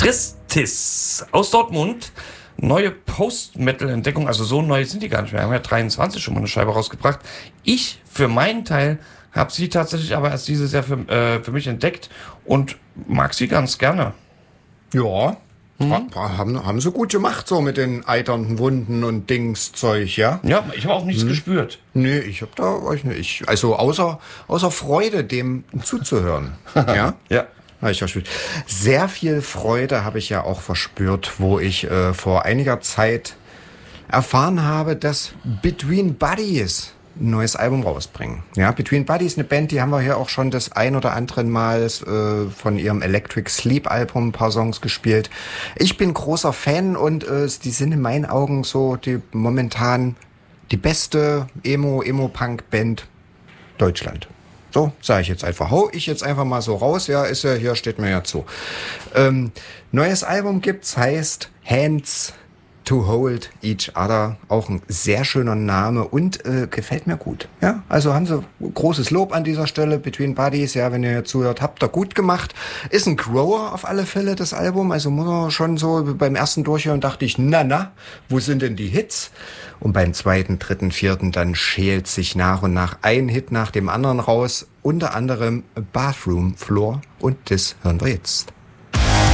Tristis aus Dortmund. Neue Post-Metal-Entdeckung, also so neu sind die gar nicht mehr. Wir haben ja 23 schon mal eine Scheibe rausgebracht. Ich, für meinen Teil, habe sie tatsächlich aber erst dieses Jahr für mich entdeckt und mag sie ganz gerne. Ja, haben sie gut gemacht, so mit den eiternden Wunden und Dingszeug, ja? Ja, ich habe auch nichts gespürt. Nee, ich habe da euch nicht. Also außer Freude, dem zuzuhören. Ja? Ja. Habe ich verspürt. Sehr viel Freude habe ich ja auch verspürt, wo ich vor einiger Zeit erfahren habe, dass Between Buddies ein neues Album rausbringen. Ja, Between Buddies, eine Band, die haben wir hier auch schon das ein oder andere Mal von ihrem Electric Sleep Album ein paar Songs gespielt. Ich bin großer Fan und die sind in meinen Augen so momentan die beste Emo-Punk-Band Deutschland. So, sage ich jetzt einfach. Hau ich jetzt einfach mal so raus. Ja, ist ja, hier steht mir ja zu. Neues Album gibt's, heißt Hands to Hold Each Other. Auch ein sehr schöner Name und gefällt mir gut. Ja, also haben sie großes Lob an dieser Stelle. Between Buddies, ja, wenn ihr hier zuhört, habt ihr gut gemacht. Ist ein Grower auf alle Fälle, das Album. Also muss man schon so beim ersten Durchhören dachte ich, na, wo sind denn die Hits? Und beim zweiten, dritten, vierten, dann schält sich nach und nach ein Hit nach dem anderen raus. Unter anderem Bathroom Floor. Und das hören wir jetzt.